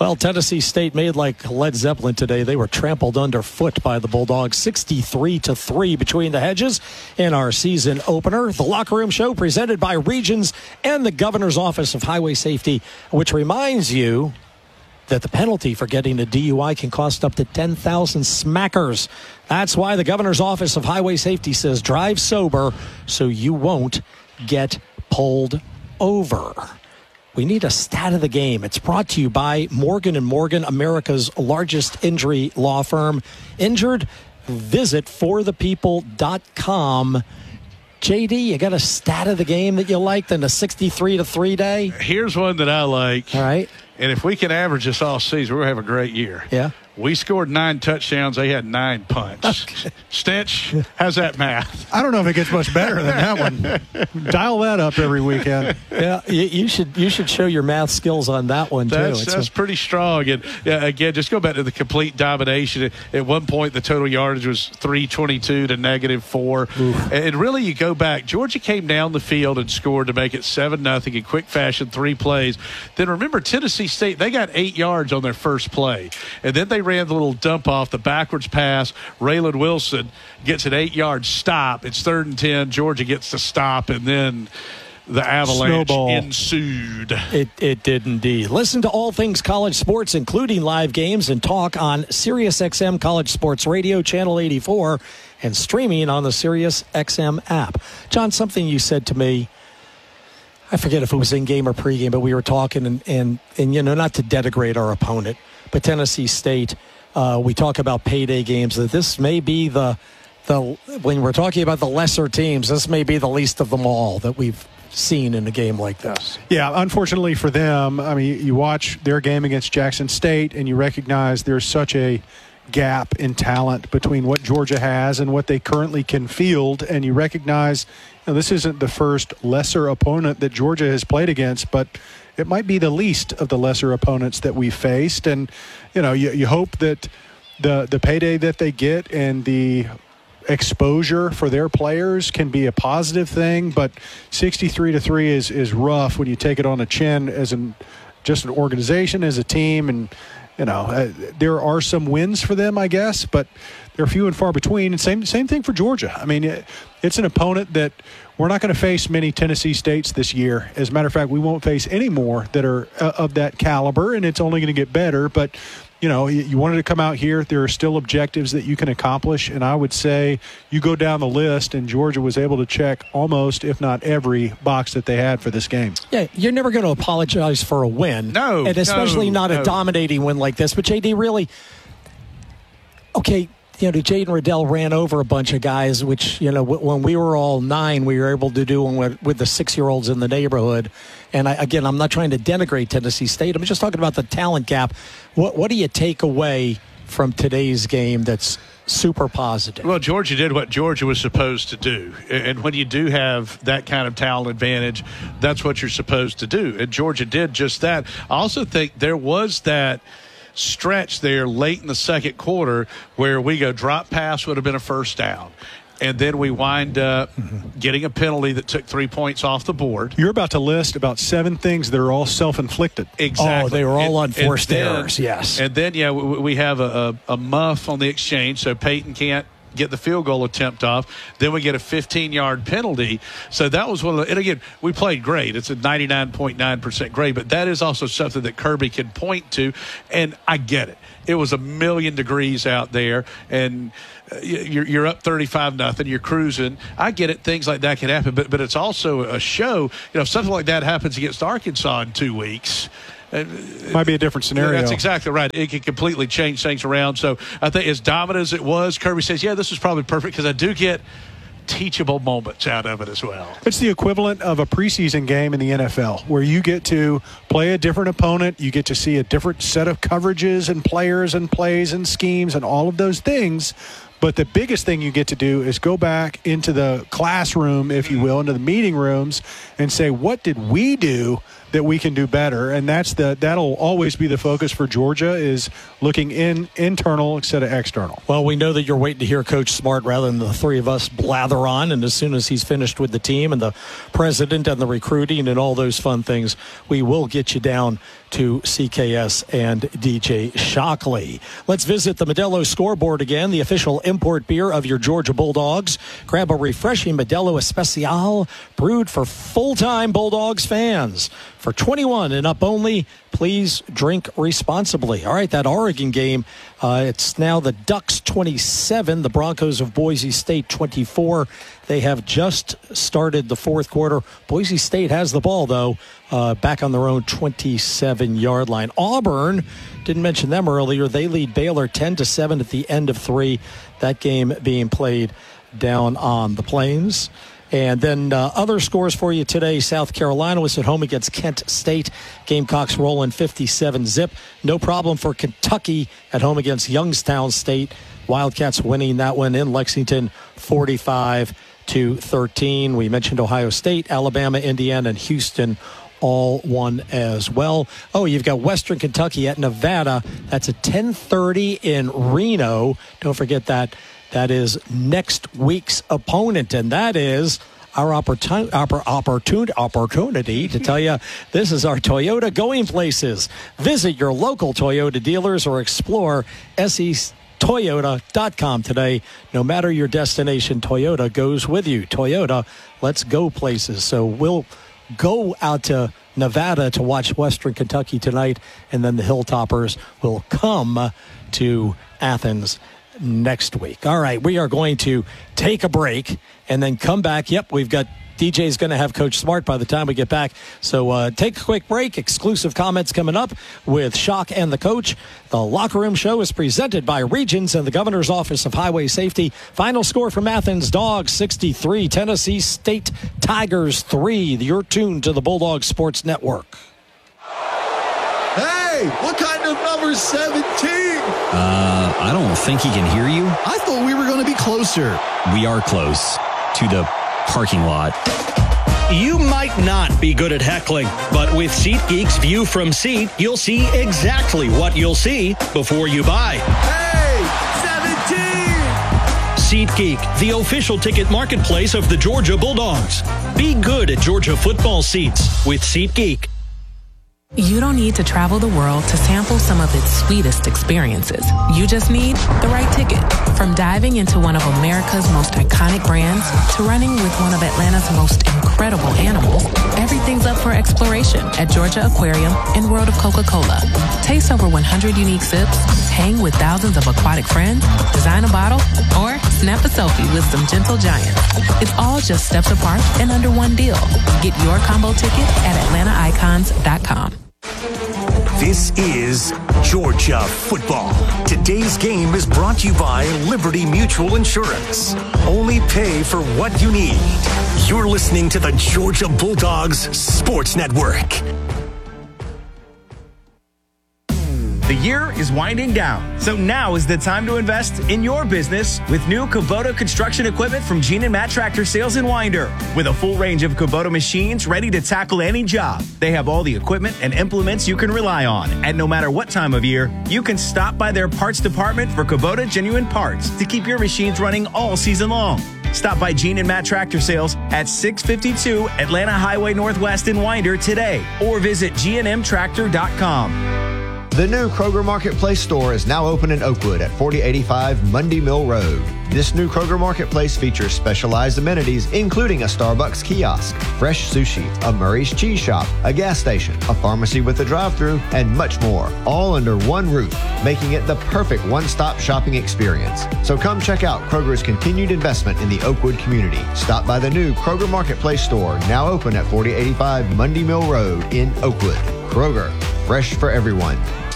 Well, Tennessee State made like Led Zeppelin today. They were trampled underfoot by the Bulldogs, 63-3 between the hedges in our season opener. The Locker Room Show presented by Regions and the Governor's Office of Highway Safety, which reminds you that the penalty for getting a DUI can cost up to 10,000 smackers. That's why the Governor's Office of Highway Safety says drive sober so you won't get pulled over. We need a stat of the game. It's brought to you by Morgan & Morgan, America's largest injury law firm. Injured? Visit forthepeople.com. JD, you got a stat of the game that you liked in a 63-3 day? Here's one that I like. All right. And if we can average this all season, we're going to have a great year. Yeah. We scored 9 touchdowns. They had 9 punts. Okay. Stench, how's that math? I don't know if it gets much better than that one. Dial that up every weekend. Yeah, you should show your math skills on that one, too. That's pretty strong. And, again, just go back to the complete domination. At one point, the total yardage was 322 to -4. Oof. And really, you go back. Georgia came down the field and scored to make it 7-0 in quick fashion, 3 plays. Then remember, Tennessee State, they got 8 yards on their first play. And then they ran the little dump off, the backwards pass. Raylan Wilson gets an 8-yard stop. It's 3rd and 10. Georgia gets to stop, and then the avalanche ensued. It did indeed. Listen to all things college sports, including live games and talk on SiriusXM College Sports Radio, Channel 84, and streaming on the SiriusXM app. John, something you said to me, I forget if it was in-game or pre-game, but we were talking, and you know, not to denigrate our opponent, but Tennessee State, we talk about payday games, that this may be the when we're talking about the lesser teams, this may be the least of them all that we've seen in a game like this. Yeah, unfortunately for them, I mean, you watch their game against Jackson State and you recognize there's such a gap in talent between what Georgia has and what they currently can field, and you recognize, you know, this isn't the first lesser opponent that Georgia has played against, but it might be the least of the lesser opponents that we faced. And, you know, you hope that the payday that they get and the exposure for their players can be a positive thing. But 63-3 is rough when you take it on the chin as just an organization, as a team. And, you know, there are some wins for them, I guess, but they're few and far between. And same thing for Georgia. I mean, it's an opponent that we're not going to face many Tennessee States this year. As a matter of fact, we won't face any more that are of that caliber, and it's only going to get better. But, you know, you wanted to come out here. There are still objectives that you can accomplish, and I would say you go down the list, and Georgia was able to check almost, if not every, box that they had for this game. Yeah, you're never going to apologize for a win. No. And especially not a dominating win like this. But, JD, really, okay, you know, Jaden Riddell ran over a bunch of guys, which, you know, when we were all 9, we were able to do with the 6-year-olds in the neighborhood. And, again, I'm not trying to denigrate Tennessee State. I'm just talking about the talent gap. What do you take away from today's game that's super positive? Well, Georgia did what Georgia was supposed to do. And when you do have that kind of talent advantage, that's what you're supposed to do. And Georgia did just that. I also think there was that stretch there late in the second quarter where we go drop pass would have been a first down. And then we wind up getting a penalty that took 3 points off the board. You're about to list about 7 things that are all self-inflicted. Exactly. Oh, they were all unforced errors, yes. And then, yeah, we have a muff on the exchange, so Peyton can't get the field goal attempt off. Then we get a 15-yard penalty. So that was one of the – and, again, we played great. It's a 99.9% grade, but that is also something that Kirby can point to, and I get it. It was 1,000,000 degrees out there, and you're up 35-0. You're cruising. I get it. Things like that can happen, but it's also a show. You know, if something like that happens against Arkansas in 2 weeks – might be a different scenario. That's exactly right. It can completely change things around. So I think as dominant as it was, Kirby says, yeah, this is probably perfect because I do get teachable moments out of it as well. It's the equivalent of a preseason game in the NFL where you get to play a different opponent. You get to see a different set of coverages and players and plays and schemes and all of those things. But the biggest thing you get to do is go back into the classroom, if you will, into the meeting rooms and say, what did we do that we can do better, and that'll always be the focus for Georgia, is looking internal instead of external. Well, we know that you're waiting to hear Coach Smart rather than the three of us blather on, and as soon as he's finished with the team and the president and the recruiting and all those fun things, we will get you down to CKS and DJ Shockley. Let's visit the Modelo scoreboard again, the official import beer of your Georgia Bulldogs. Grab a refreshing Modelo Especial brewed for full-time Bulldogs fans. For 21 and up only, please drink responsibly. All right, that Oregon game, it's now the Ducks 27, the Broncos of Boise State 24. They have just started the fourth quarter. Boise State has the ball, though, back on their own 27-yard line. Auburn, didn't mention them earlier. They lead Baylor 10-7 at the end of 3. That game being played down on the Plains. And then other scores for you today. South Carolina was at home against Kent State. Gamecocks rolling 57-zip. No problem for Kentucky at home against Youngstown State. Wildcats winning that one in Lexington 45-13. We mentioned Ohio State, Alabama, Indiana, and Houston all won as well. Oh, you've got Western Kentucky at Nevada. That's at 10:30 in Reno. Don't forget that. That is next week's opponent, and that is our opportunity to tell you this is our Toyota Going Places. Visit your local Toyota dealers or explore SEToyota.com today. No matter your destination, Toyota goes with you. Toyota, let's go places. So we'll go out to Nevada to watch Western Kentucky tonight, and then the Hilltoppers will come to Athens next week. All right, we are going to take a break and then come back. Yep, we've got DJ's going to have Coach Smart by the time we get back. So take a quick break. Exclusive comments coming up with Shock and the Coach. The Locker Room Show is presented by Regions and the Governor's Office of Highway Safety. Final score from Athens: Dogs 63, Tennessee State Tigers 3. You're tuned to the Bulldog Sports Network. Hey, what kind of number 17? I don't think he can hear you. I thought we were going to be closer. We are close to the parking lot. You might not be good at heckling, but with SeatGeek's View from Seat, you'll see exactly what you'll see before you buy. Hey, 17! SeatGeek, the official ticket marketplace of the Georgia Bulldogs. Be good at Georgia football seats with SeatGeek. You don't need to travel the world to sample some of its sweetest experiences. You just need the right ticket. From diving into one of America's most iconic brands to running with one of Atlanta's most incredible animals, everything's up for exploration at Georgia Aquarium and World of Coca-Cola. Taste over 100 unique sips, hang with thousands of aquatic friends, design a bottle, or snap a selfie with some gentle giants. It's all just steps apart and under one deal. Get your combo ticket at AtlantaIcons.com. This is Georgia football. Today's game is brought to you by Liberty Mutual Insurance. Only pay for what you need. You're listening to the Georgia Bulldogs Sports Network. The year is winding down, so now is the time to invest in your business with new Kubota construction equipment from Gene and Matt Tractor Sales in Winder. With a full range of Kubota machines ready to tackle any job, they have all the equipment and implements you can rely on. And no matter what time of year, you can stop by their parts department for Kubota genuine parts to keep your machines running all season long. Stop by Gene and Matt Tractor Sales at 652 Atlanta Highway Northwest in Winder today, or visit gnmtractor.com. The new Kroger Marketplace store is now open in Oakwood at 4085 Mundy Mill Road. This new Kroger Marketplace features specialized amenities, including a Starbucks kiosk, fresh sushi, a Murray's Cheese Shop, a gas station, a pharmacy with a drive-thru, and much more, all under one roof, making it the perfect one-stop shopping experience. So come check out Kroger's continued investment in the Oakwood community. Stop by the new Kroger Marketplace store, now open at 4085 Mundy Mill Road in Oakwood. Kroger, fresh for everyone.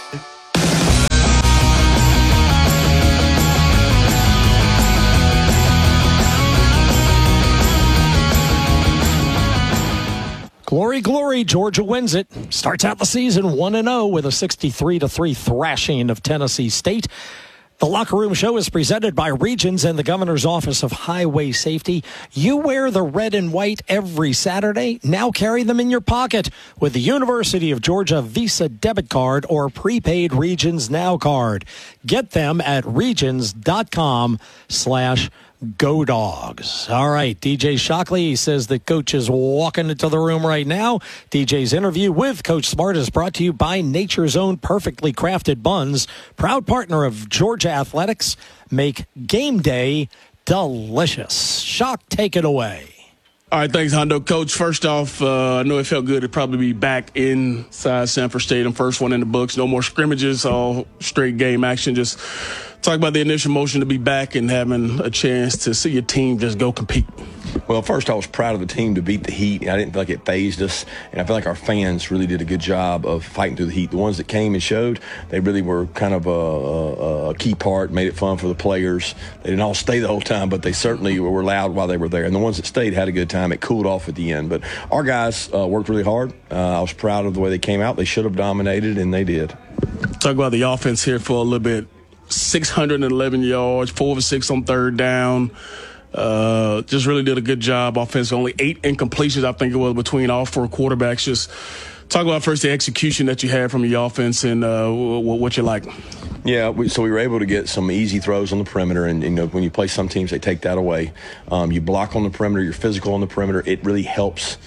Glory, glory, Georgia wins it. Starts out the season 1-0 with a 63-3 thrashing of Tennessee State. The Locker Room Show is presented by Regions and the Governor's Office of Highway Safety. You wear the red and white every Saturday. Now carry them in your pocket with the University of Georgia Visa debit card or prepaid Regions Now card. Get them at regions.com/Go Dogs. All right, DJ Shockley says that Coach is walking into the room right now. DJ's interview with Coach Smart is brought to you by Nature's Own Perfectly Crafted Buns, proud partner of Georgia Athletics. Make game day delicious. Shock, take it away. All right, thanks, Hondo. Coach, first off, I know it felt good to probably be back inside Sanford Stadium. First one in the books. No more scrimmages, all straight game action. Just talk about the initial motion to be back and having a chance to see your team just go compete. Well, first, I was proud of the team to beat the heat. I didn't feel like it fazed us, and I feel like our fans really did a good job of fighting through the heat. The ones that came and showed, they really were kind of a key part, made it fun for the players. They didn't all stay the whole time, but they certainly were loud while they were there. And the ones that stayed had a good time. It cooled off at the end. But our guys worked really hard. I was proud of the way they came out. They should have dominated, and they did. Talk about the offense here for a little bit. 611 yards, 4 of 6 on third down. Just really did a good job offense. Only 8 incompletions, I think it was, between all 4 quarterbacks. Just talk about first the execution that you had from your offense and what you like. Yeah, so we were able to get some easy throws on the perimeter, and you know, when you play some teams, they take that away. You block on the perimeter, you're physical on the perimeter. It really helps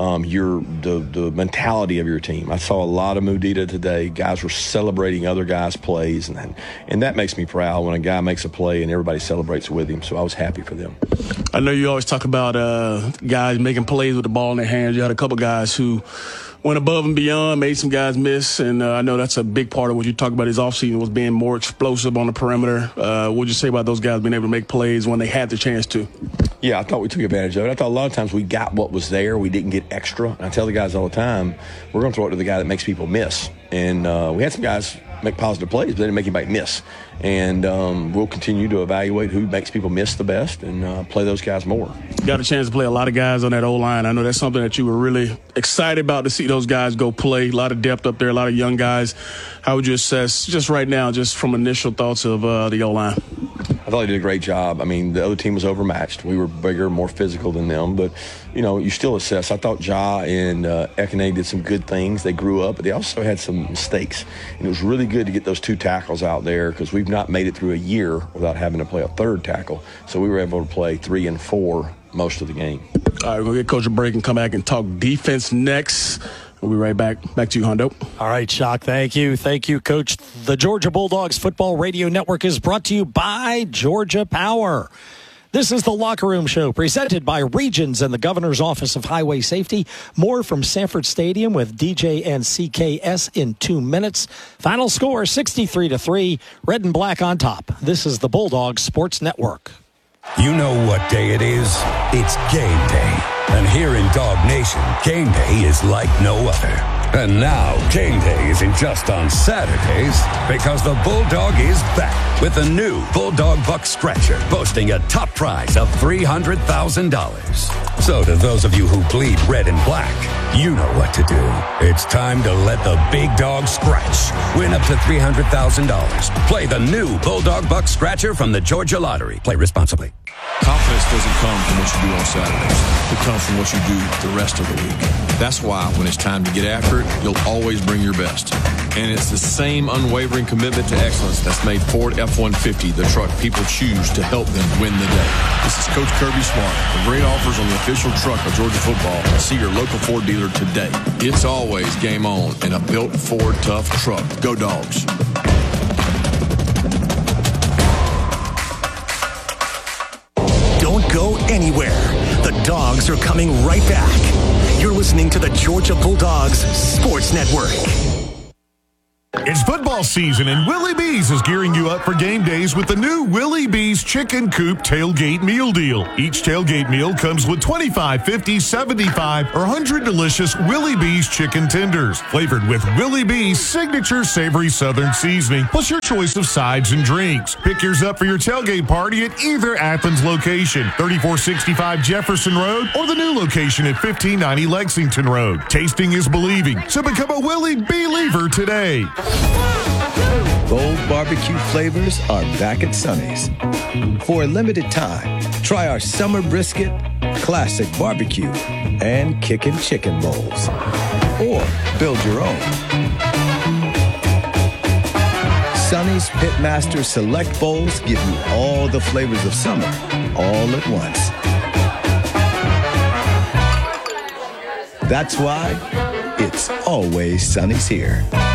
the mentality of your team. I saw a lot of Mudita today. Guys were celebrating other guys' plays, and that makes me proud when a guy makes a play and everybody celebrates with him. So I was happy for them. I know you always talk about guys making plays with the ball in their hands. You had a couple guys who went above and beyond, made some guys miss, and I know that's a big part of what you talk about his offseason was being more explosive on the perimeter. What would you say about those guys being able to make plays when they had the chance to? Yeah, I thought we took advantage of it. I thought a lot of times we got what was there. We didn't get extra. And I tell the guys all the time, we're going to throw it to the guy that makes people miss. And we had some guys make positive plays, but they didn't make anybody miss. And we'll continue to evaluate who makes people miss the best and play those guys more. Got a chance to play a lot of guys on that O-line. I know that's something that you were really excited about to see those guys go play. A lot of depth up there, a lot of young guys. How would you assess just right now, just from initial thoughts of the O-line? I thought he did a great job. I mean, the other team was overmatched. We were bigger, more physical than them. But, you know, you still assess. I thought Ja and Ekene did some good things. They grew up, but they also had some mistakes. And it was really good to get those 2 tackles out there because we've not made it through a year without having to play a 3rd tackle. So we were able to play 3 and 4 most of the game. All right, we're going to get Coach a break and come back and talk defense next. We'll be right back. Back to you, Hondo. All right, Shock. Thank you. Thank you, Coach. The Georgia Bulldogs Football Radio Network is brought to you by Georgia Power. This is the Locker Room Show presented by Regions and the Governor's Office of Highway Safety. More from Sanford Stadium with DJ and CKS in 2 minutes. Final score 63-3. Red and black on top. This is the Bulldogs Sports Network. You know what day it is? It's game day. And here in Dog Nation, game day is like no other. And now, game day isn't just on Saturdays, because the Bulldog is back with the new Bulldog Buck Scratcher, boasting a top prize of $300,000. So to those of you who bleed red and black, you know what to do. It's time to let the big dog scratch. Win up to $300,000. Play the new Bulldog Buck Scratcher from the Georgia Lottery. Play responsibly. Confidence doesn't come from what you do on Saturdays. It comes from what you do the rest of the week. That's why when it's time to get after it, you'll always bring your best. And it's the same unwavering commitment to excellence that's made Ford F-150 the truck people choose to help them win the day. This is Coach Kirby Smart. For great offers on the official truck of Georgia football, see your local Ford dealer today. It's always game on in a built Ford tough truck. Go Dogs. Don't go anywhere. The Dogs are coming right back. You're listening to the Georgia Bulldogs Sports Network. It's football season, and Willie B's is gearing you up for game days with the new Willie B's Chicken Coop Tailgate Meal Deal. Each tailgate meal comes with 25, 50, 75, or 100 delicious Willie B's chicken tenders, flavored with Willie B's signature savory southern seasoning, plus your choice of sides and drinks. Pick yours up for your tailgate party at either Athens location, 3465 Jefferson Road, or the new location at 1590 Lexington Road. Tasting is believing, so become a Willie B-lever today. bold barbecue flavors are back at Sonny's. For a limited time, try our summer brisket, classic barbecue, and kickin' chicken bowls. Or build your own. Sonny's Pitmaster Select Bowls give you all the flavors of summer, all at once. That's why it's always Sonny's here.